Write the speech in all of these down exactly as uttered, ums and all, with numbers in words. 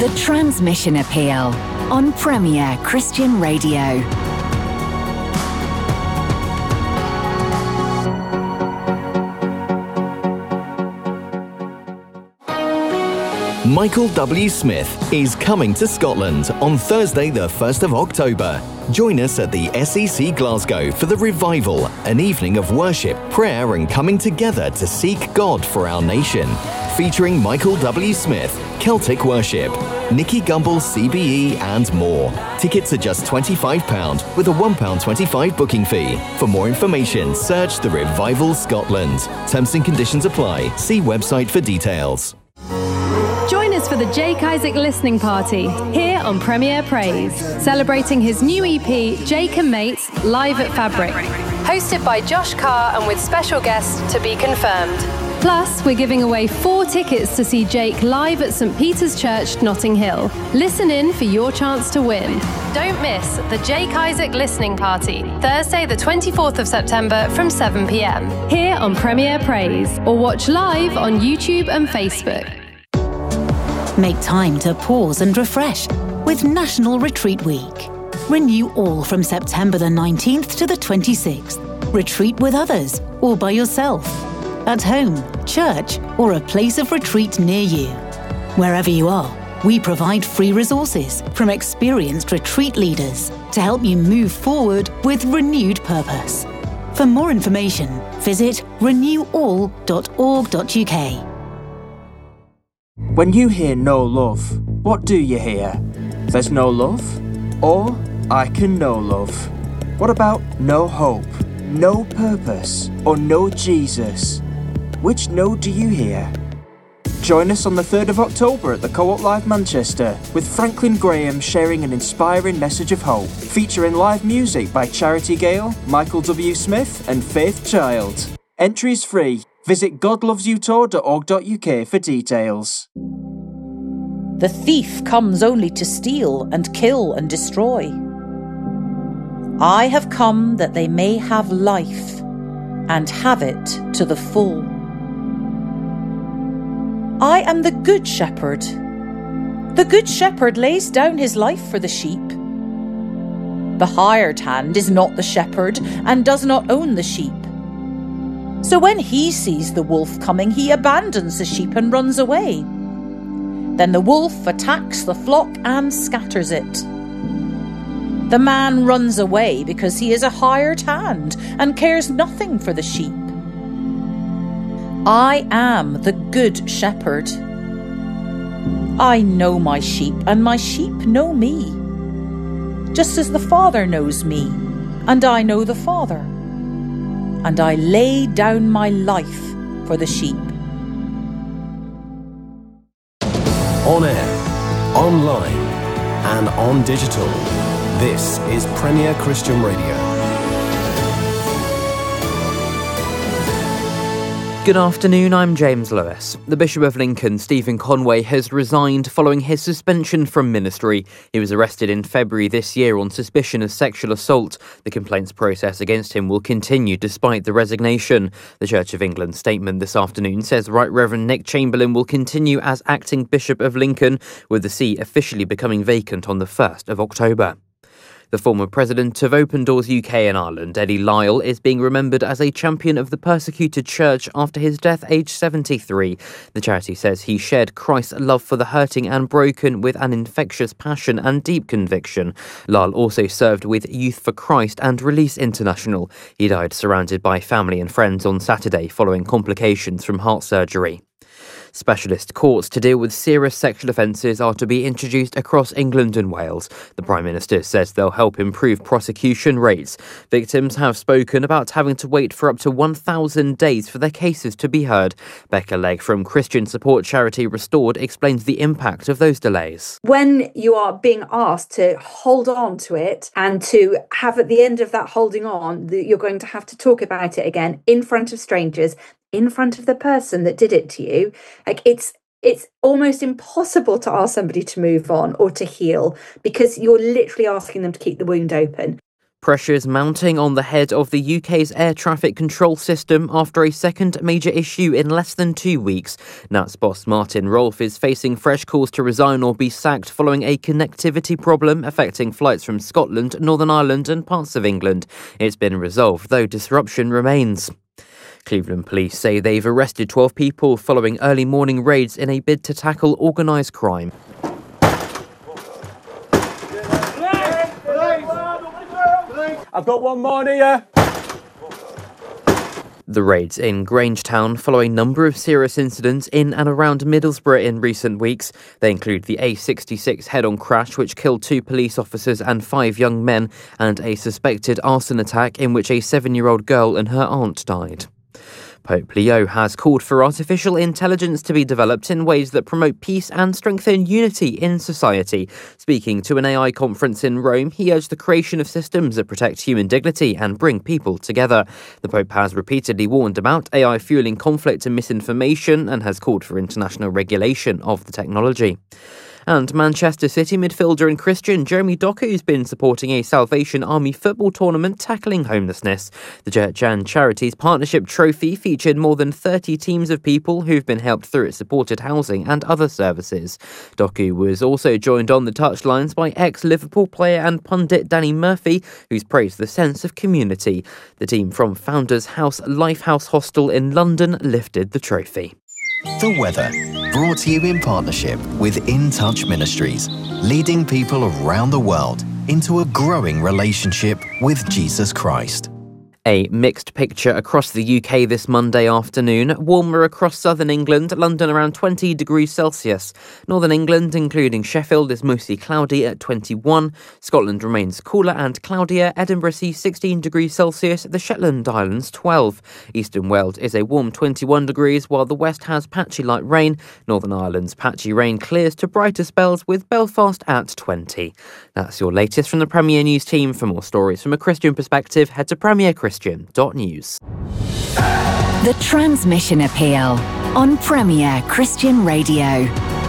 The Transmission Appeal on Premier Christian Radio. Michael W. Smith is coming to Scotland on Thursday the first of October. Join us at the S E C Glasgow for the Revival, an evening of worship, prayer and coming together to seek God for our nation. Featuring Michael W. Smith, Celtic Worship, Nicky Gumbel C B E and more. Tickets are just twenty-five pounds with a one pound twenty-five booking fee. For more information, search The Revival Scotland. Terms and conditions apply. See website for details. Join us for the Jake Isaac Listening Party here on Premier Praise, celebrating his new E P, Jake and Mates, live at Fabric. Hosted by Josh Carr and with special guests to be confirmed. Plus, we're giving away four tickets to see Jake live at St Peter's Church, Notting Hill. Listen in for your chance to win. Don't miss the Jake Isaac Listening Party, Thursday the twenty-fourth of September from seven p m, here on Premier Praise, or watch live on YouTube and Facebook. Make time to pause and refresh with National Retreat Week. Renew all from September the nineteenth to the twenty-sixth. Retreat with others or by yourself. At home, church, or a place of retreat near you. Wherever you are, we provide free resources from experienced retreat leaders to help you move forward with renewed purpose. For more information, visit renew all dot org dot U K. When you hear no love, what do you hear? There's no love? Or I can know love. What about no hope, no purpose, or no Jesus? Which no do you hear? Join us on the third of October at the Co-op Live Manchester with Franklin Graham sharing an inspiring message of hope, featuring live music by Charity Gale, Michael W. Smith and Faith Child. Entries free. Visit god loves you tour dot org dot U K for details. The thief comes only to steal and kill and destroy. I have come that they may have life and have it to the full. I am the good shepherd. The good shepherd lays down his life for the sheep. The hired hand is not the shepherd and does not own the sheep. So when he sees the wolf coming, he abandons the sheep and runs away. Then the wolf attacks the flock and scatters it. The man runs away because he is a hired hand and cares nothing for the sheep. I am the good shepherd. I know my sheep, and my sheep know me, just as the Father knows me, and I know the Father, and I lay down my life for the sheep. On air, online, and on digital, this is Premier Christian Radio. Good afternoon, I'm James Lewis. The Bishop of Lincoln, Stephen Conway, has resigned following his suspension from ministry. He was arrested in February this year on suspicion of sexual assault. The complaints process against him will continue despite the resignation. The Church of England statement this afternoon says Right Reverend Nick Chamberlain will continue as acting Bishop of Lincoln, with the see officially becoming vacant on the first of October. The former president of Open Doors U K and Ireland, Eddie Lyle, is being remembered as a champion of the persecuted church after his death aged seventy-three. The charity says he shared Christ's love for the hurting and broken with an infectious passion and deep conviction. Lyle also served with Youth for Christ and Release International. He died surrounded by family and friends on Saturday following complications from heart surgery. Specialist courts to deal with serious sexual offences are to be introduced across England and Wales. The Prime Minister says they'll help improve prosecution rates. Victims have spoken about having to wait for up to one thousand days for their cases to be heard. Becca Legg from Christian support charity Restored explains the impact of those delays. When you are being asked to hold on to it and to have at the end of that holding on, that you're going to have to talk about it again in front of strangers, in front of the person that did it to you, like it's it's almost impossible to ask somebody to move on or to heal because you're literally asking them to keep the wound open. Pressures mounting on the head of the U K's air traffic control system after a second major issue in less than two weeks. N A T's boss Martin Rolfe is facing fresh calls to resign or be sacked following a connectivity problem affecting flights from Scotland, Northern Ireland and parts of England. It's been resolved, though disruption remains. Cleveland police say they've arrested twelve people following early morning raids in a bid to tackle organised crime. I've got one more here. The raids in Grangetown follow a number of serious incidents in and around Middlesbrough in recent weeks. They include the A sixty-six head-on crash which killed two police officers and five young men, and a suspected arson attack in which a seven-year-old girl and her aunt died. Pope Leo has called for artificial intelligence to be developed in ways that promote peace and strengthen unity in society. Speaking to an A I conference in Rome, he urged the creation of systems that protect human dignity and bring people together. The Pope has repeatedly warned about A I fueling conflict and misinformation and has called for international regulation of the technology. And Manchester City midfielder and Christian Jeremy Doku's been supporting a Salvation Army football tournament tackling homelessness. The Church and Charities Partnership Trophy featured more than thirty teams of people who've been helped through its supported housing and other services. Doku was also joined on the touchlines by ex-Liverpool player and pundit Danny Murphy, who's praised the sense of community. The team from Founders House Lifehouse Hostel in London lifted the trophy. The weather, brought to you in partnership with In Touch Ministries, leading people around the world into a growing relationship with Jesus Christ. A mixed picture across the U K this Monday afternoon. Warmer across southern England, London around twenty degrees Celsius. Northern England, including Sheffield, is mostly cloudy at twenty-one. Scotland remains cooler and cloudier. Edinburgh sees sixteen degrees Celsius. The Shetland Islands twelve. Eastern Wales is a warm twenty-one degrees, while the west has patchy light rain. Northern Ireland's patchy rain clears to brighter spells, with Belfast at twenty. That's your latest from the Premier News team. For more stories from a Christian perspective, head to Premier Christian. News. The Transmission Appeal on Premier Christian Radio.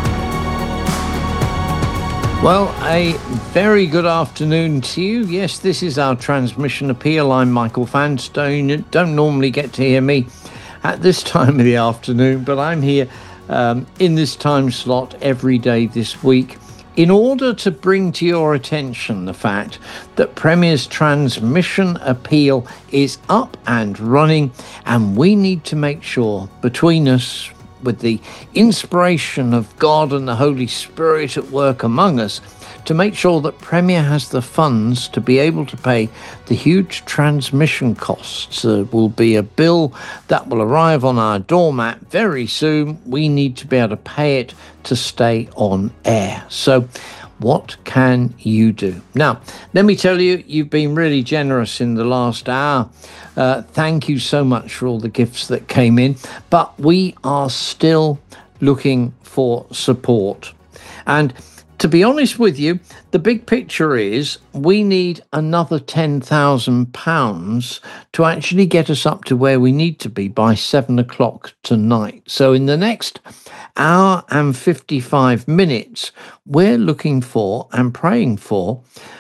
Well, a very good afternoon to you. Yes, this is our Transmission Appeal. I'm Michael Fanstone. You don't normally get to hear me at this time of the afternoon, but I'm here um, in this time slot every day this week, in order to bring to your attention the fact that Premier's Transmission Appeal is up and running, and we need to make sure, between us, with the inspiration of God and the Holy Spirit at work among us, to make sure that Premier has the funds to be able to pay the huge transmission costs. There will be a bill that will arrive on our doormat very soon. We need to be able to pay it to stay on air. So what can you do? Now, let me tell you, you've been really generous in the last hour. Uh, thank you so much for all the gifts that came in, but we are still looking for support. And to be honest with you, the big picture is we need another ten thousand pounds to actually get us up to where we need to be by seven o'clock tonight. So in the next hour and fifty-five minutes, we're looking for and praying for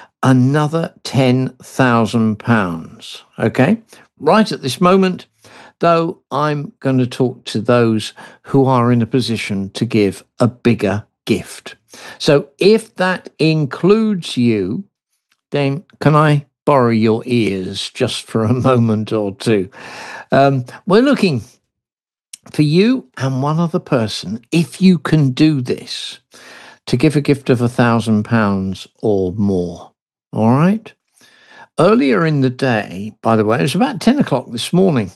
another ten thousand pounds. Okay? Right at this moment, though, I'm going to talk to those who are in a position to give a bigger gift. So if that includes you, then can I borrow your ears just for a moment or two? Um, we're looking for you and one other person, if you can do this, to give a gift of a thousand pounds or more. All right? Earlier in the day, by the way, it was about ten o'clock this morning,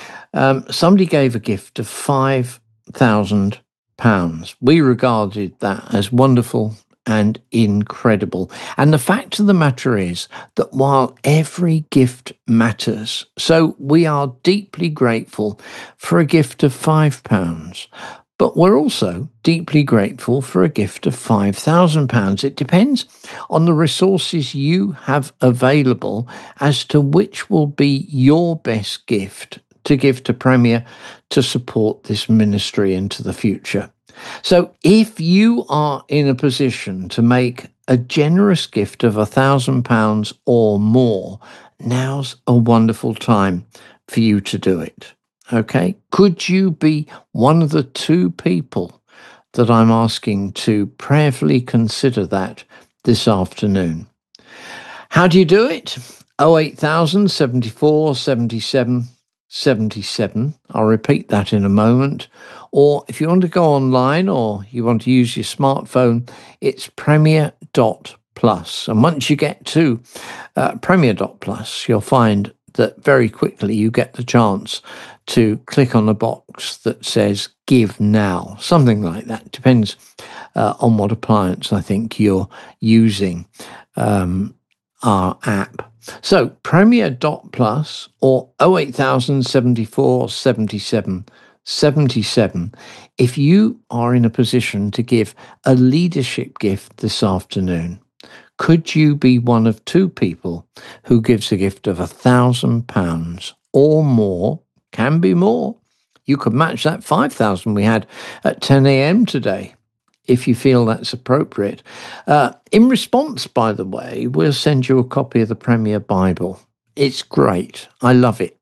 um, somebody gave a gift of five thousand pounds. We regarded that as wonderful and incredible. And the fact of the matter is that while every gift matters, so we are deeply grateful for a gift of five pounds, but we're also deeply grateful for a gift of five thousand pounds. It depends on the resources you have available as to which will be your best gift to give to Premier to support this ministry into the future. So if you are in a position to make a generous gift of a thousand pounds or more, now's a wonderful time for you to do it. Okay? Could you be one of the two people that I'm asking to prayerfully consider that this afternoon? How do you do it? oh eight thousand, seventy-four, seventy-seven, seventy-seven. I'll repeat that in a moment. Or if you want to go online or you want to use your smartphone, it's premier dot plus. And once you get to uh, premier dot plus, you'll find that very quickly you get the chance to click on a box that says give now, something like that. Depends uh, on what appliance I think you're using um, our app. So premier dot plus or oh eight thousand, seventy-four, seventy-seven, seventy-seven. If you are in a position to give a leadership gift this afternoon, could you be one of two people who gives a gift of a thousand pounds or more? Can be more. You could match that five thousand we had at ten a.m. today, if you feel that's appropriate. Uh, in response, by the way, we'll send you a copy of the Premier Bible. It's great. I love it.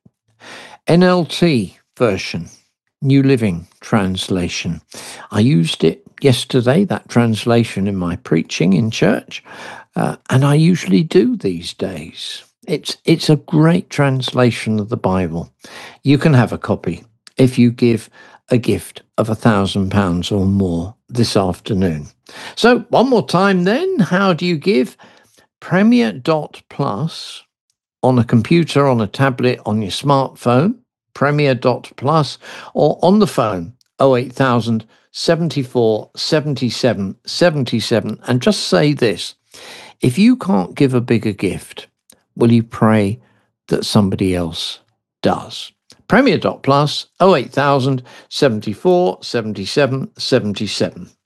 N L T version, New Living Translation. I used it yesterday, that translation, in my preaching in church, uh, and I usually do these days. It's it's a great translation of the Bible. You can have a copy if you give a gift of a thousand pounds or more this afternoon. So one more time then, how do you give? premier dot plus on a computer, on a tablet, on your smartphone, premier dot plus, or on the phone, oh eight thousand, seventy-four, seventy-seven, seventy-seven, and just say this: if you can't give a bigger gift, will you pray that somebody else does? premier dot plus, oh eight thousand, seventy-four, seventy-seven, seventy-seven.